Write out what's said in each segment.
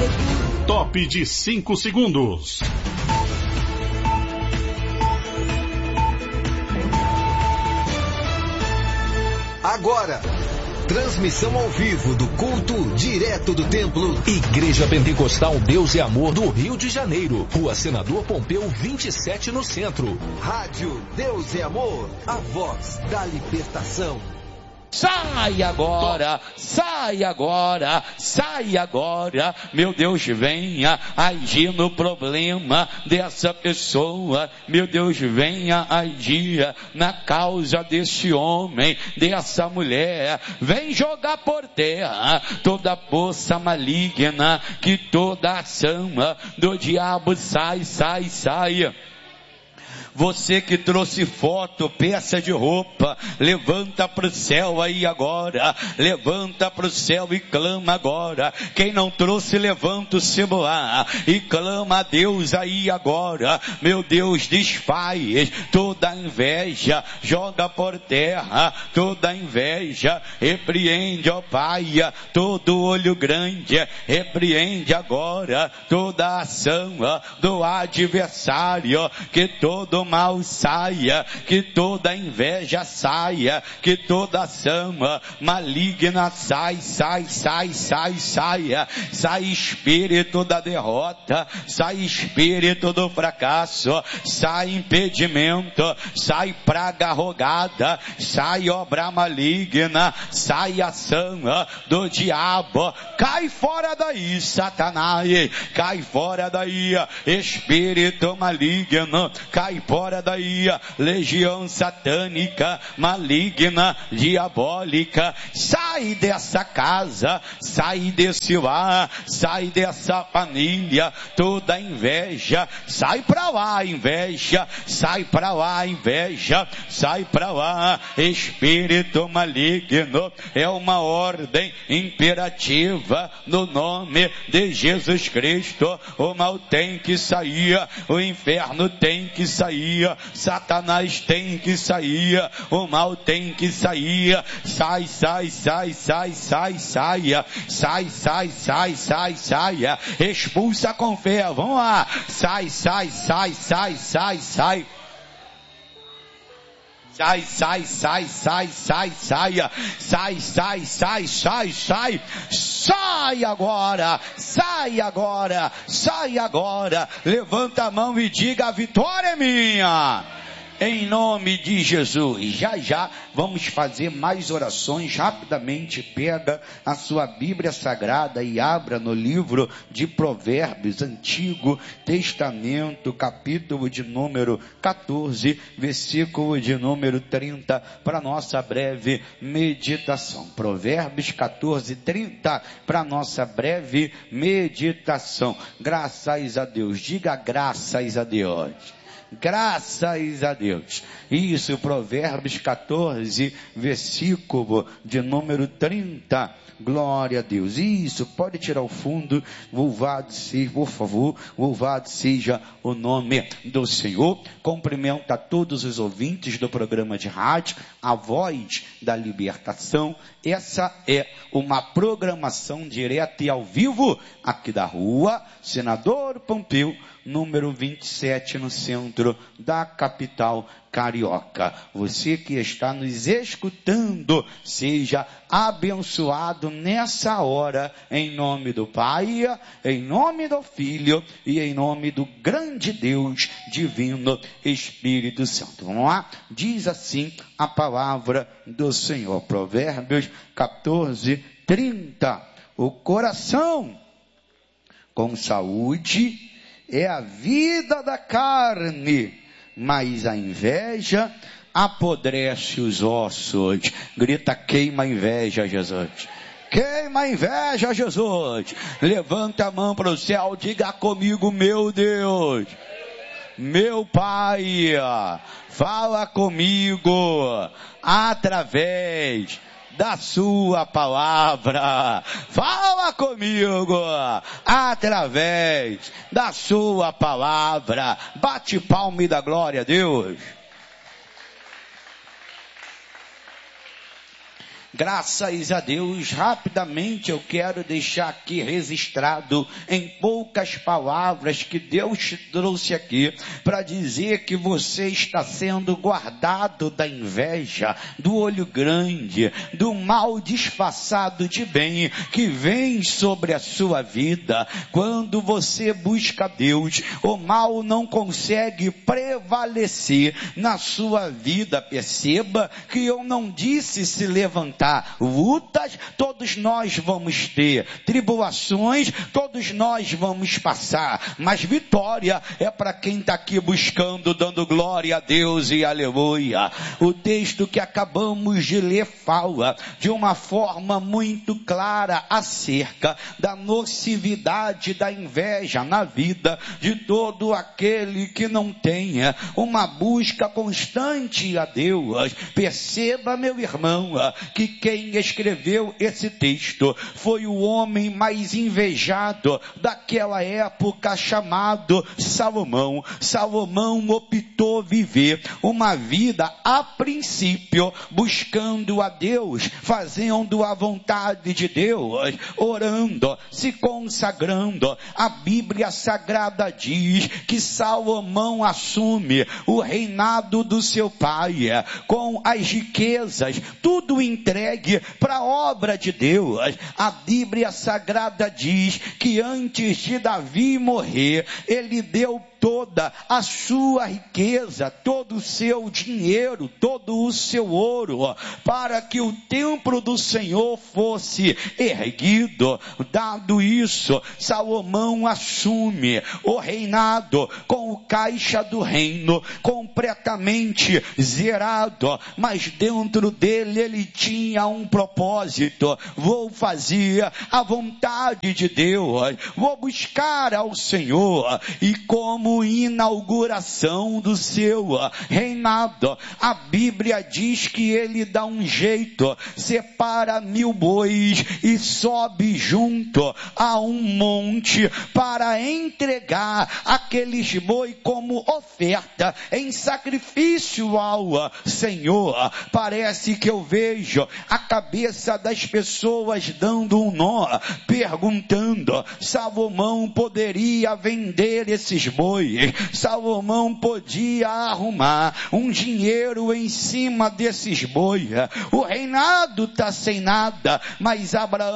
Top de 5 segundos. Agora, transmissão ao vivo do culto direto do templo Igreja Pentecostal Deus e Amor do Rio de Janeiro, Rua Senador Pompeu 27 no centro. Rádio Deus e Amor, a voz da libertação. Sai agora, sai agora, sai agora, meu Deus, venha agir no problema dessa pessoa, meu Deus, venha agir na causa desse homem, dessa mulher, vem jogar por terra toda força maligna, que toda ação do diabo sai. Você que trouxe foto, peça de roupa, levanta para o céu aí agora, levanta para o céu e clama agora. Quem não trouxe, levanta o celular e clama a Deus aí agora. Meu Deus, desfaz toda inveja, joga por terra toda inveja, repreende, ó Pai, todo olho grande, repreende agora toda ação do adversário, que todo mal saia, que toda inveja saia, que toda ação maligna saia, sai espírito da derrota, sai espírito do fracasso, sai impedimento, sai praga rogada, sai obra maligna, sai ação do diabo, cai fora daí, Satanás, cai fora daí, espírito maligno, cai fora daí, legião satânica, maligna, diabólica, sai dessa casa, sai desse lar, sai dessa família, toda inveja, sai pra lá inveja, sai pra lá inveja, sai pra lá, espírito maligno, é uma ordem imperativa, no nome de Jesus Cristo, o mal tem que sair, o inferno tem que sair, Satanás tem que sair, o mal tem que sair, sai, expulsa com fé, vamos lá, sai, sai agora, levanta a mão e diga: a vitória é minha. Em nome de Jesus. Já vamos fazer mais orações. Rapidamente pega a sua Bíblia Sagrada e abra no livro de Provérbios, Antigo Testamento, capítulo de número 14, versículo de número 30, para nossa breve meditação. Provérbios 14, 30, para nossa breve meditação. Graças a Deus. Diga graças a Deus. Graças a Deus. Isso, Provérbios 14, versículo de número 30. Glória a Deus. Isso, pode tirar o fundo. Louvado seja, por favor, louvado seja o nome do Senhor. Cumprimento a todos os ouvintes do programa de rádio, a voz da libertação. Essa é uma programação direta e ao vivo aqui da rua Senador Pompeu, número 27, no centro da capital carioca. Você que está nos escutando, seja abençoado nessa hora, em nome do Pai, em nome do Filho e em nome do grande Deus divino Espírito Santo. Vamos lá? Diz assim a palavra do Senhor. Provérbios 14, 30. O coração com saúde é a vida da carne, mas a inveja apodrece os ossos. Grita: queima a inveja, Jesus. Queima a inveja, Jesus. Levanta a mão para o céu, diga comigo: meu Deus, meu Pai, fala comigo através da sua palavra. Fala comigo através da sua palavra. Bate palma e dá glória a Deus. Graças a Deus, rapidamente eu quero deixar aqui registrado em poucas palavras que Deus te trouxe aqui para dizer que você está sendo guardado da inveja, do olho grande, do mal disfarçado de bem que vem sobre a sua vida. Quando você busca Deus, o mal não consegue prevalecer na sua vida. Perceba que eu não disse se levantar. Lutas todos nós vamos ter, tribulações todos nós vamos passar, mas vitória é para quem está aqui buscando, dando glória a Deus e aleluia. O texto que acabamos de ler fala de uma forma muito clara acerca da nocividade da inveja na vida de todo aquele que não tenha uma busca constante a Deus. Perceba, meu irmão, que quem escreveu esse texto foi o homem mais invejado daquela época, chamado Salomão. Salomão optou viver uma vida a princípio buscando a Deus, fazendo a vontade de Deus, orando, se consagrando. A Bíblia Sagrada diz que Salomão assume o reinado do seu pai com as riquezas, tudo entregue para a obra de Deus. A Bíblia Sagrada diz que antes de Davi morrer, ele deu toda a sua riqueza, todo o seu dinheiro, todo o seu ouro, para que o templo do Senhor fosse erguido. Dado isso, Salomão assume o reinado com o caixa do reino completamente zerado, mas dentro dele ele tinha um propósito: vou fazer a vontade de Deus, vou buscar ao Senhor. E como inauguração do seu reinado, a Bíblia diz que ele dá um jeito, separa 1000 bois e sobe junto a um monte para entregar aqueles bois como oferta em sacrifício ao Senhor. Parece que eu vejo a cabeça das pessoas dando um nó, perguntando: Salomão poderia vender esses bois? Salomão podia arrumar um dinheiro em cima desses bois? O reinado está sem nada, mas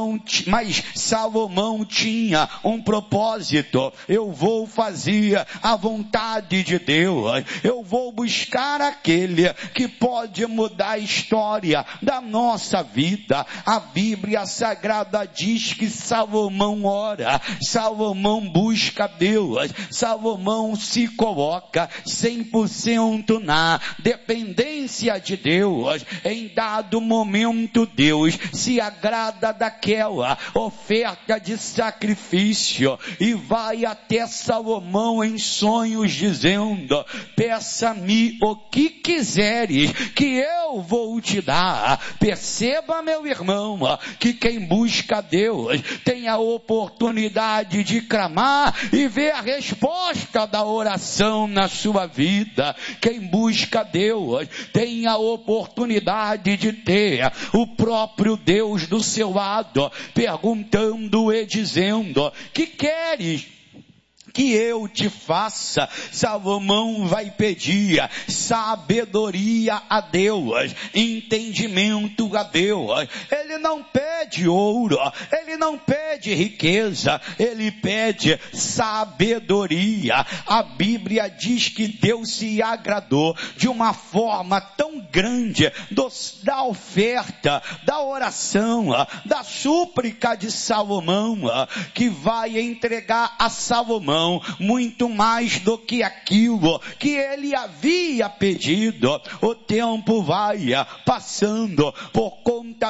Salomão tinha um propósito: eu vou fazer a vontade de Deus, eu vou buscar aquele que pode mudar a história da nossa vida. A Bíblia Sagrada diz que Salomão ora, Salomão busca Deus, Salomão se coloca 100% na dependência de Deus. Em dado momento, Deus se agrada daquela oferta de sacrifício e vai até Salomão em sonhos dizendo: peça-me o que quiseres que eu vou te dar. Perceba, meu irmão, que quem busca Deus tem a oportunidade de clamar e ver a resposta da oração na sua vida. Quem busca Deus tem a oportunidade de ter o próprio Deus do seu lado, perguntando e dizendo: que queres que eu te faça? Salomão vai pedir sabedoria a Deus, entendimento a Deus. Ele não pede ouro, ele não pede riqueza, ele pede sabedoria. A Bíblia diz que Deus se agradou de uma forma tão grande da oferta, da oração, da súplica de Salomão, que vai entregar a Salomão muito mais do que aquilo que ele havia pedido. O tempo vai passando por conta das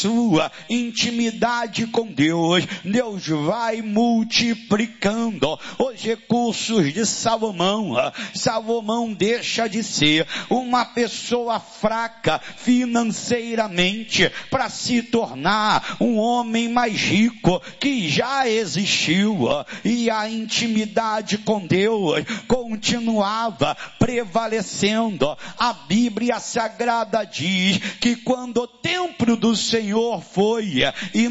sua intimidade com Deus, Deus vai multiplicando os recursos de Salomão. Salomão deixa de ser uma pessoa fraca financeiramente para se tornar um homem mais rico que já existiu, e a intimidade com Deus continuava prevalecendo. A Bíblia Sagrada diz que quando o templo do Senhor foi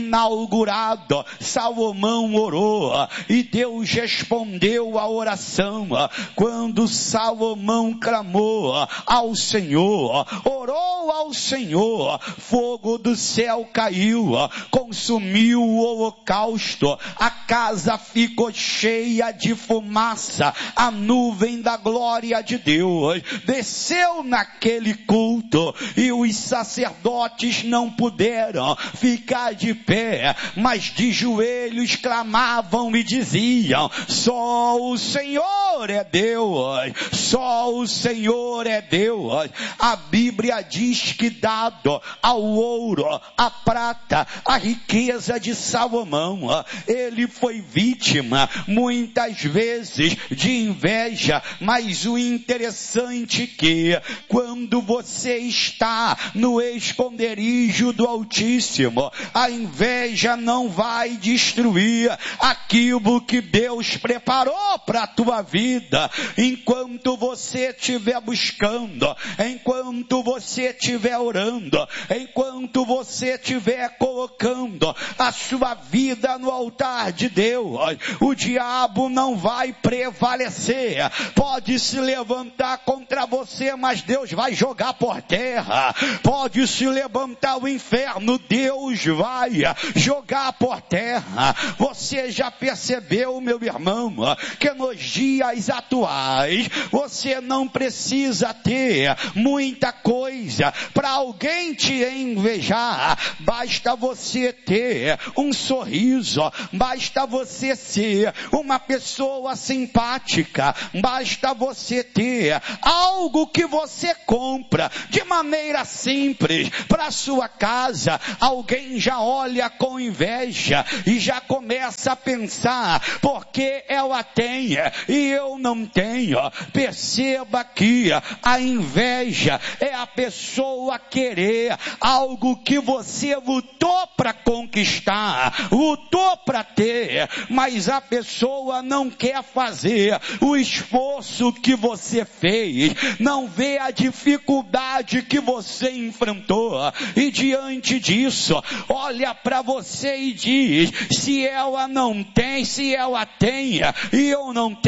inaugurado, Salomão orou e Deus respondeu a oração. Quando Salomão clamou ao Senhor, orou ao Senhor, fogo do céu caiu, consumiu o holocausto, a casa ficou cheia de fumaça, a nuvem da glória de Deus desceu naquele culto e os sacerdotes não puderam ficar de pé, mas de joelhos clamavam e diziam: só o Senhor é Deus, só o Senhor é Deus. A Bíblia diz que dado ao ouro, a prata, a riqueza de Salomão, ele foi vítima muitas vezes de inveja, mas o interessante é que quando você está no esconderijo do Altíssimo, a inveja não vai destruir aquilo que Deus preparou para a tua vida. Enquanto você estiver buscando, enquanto você estiver orando, enquanto você estiver colocando a sua vida no altar de Deus, o diabo não vai prevalecer. Pode se levantar contra você, mas Deus vai jogar por terra. Pode se levantar o inferno, Deus vai jogar por terra. Você já percebeu, meu irmão, que nos dias atuais você não precisa ter muita coisa para alguém te invejar. Basta você ter um sorriso, basta você ser uma pessoa simpática, basta você ter algo que você compra de maneira simples para sua casa. Alguém já olha com inveja e já começa a pensar: porque ela tem e eu não tenho. Perceba que a inveja é a pessoa querer algo que você lutou para conquistar, lutou para ter, mas a pessoa não quer fazer o esforço que você fez, não vê a dificuldade que você enfrentou, e diante disso olha para você e diz: se ela não tem, se ela tem e eu não tenho,